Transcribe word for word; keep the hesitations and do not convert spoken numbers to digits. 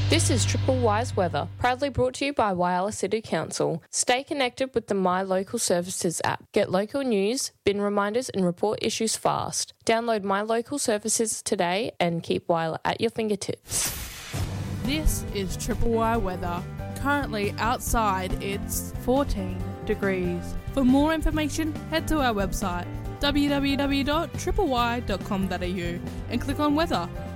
This is Triple Wise Weather, proudly brought to you by Whyalla City Council. Stay connected with the My Local Services app. Get local news, bin reminders and report issues fast. Download My Local Services today and keep Whyalla at your fingertips. This is Triple Y Weather. Currently outside it's fourteen degrees. For more information, head to our website w w w dot triple y dot com dot a u and click on weather.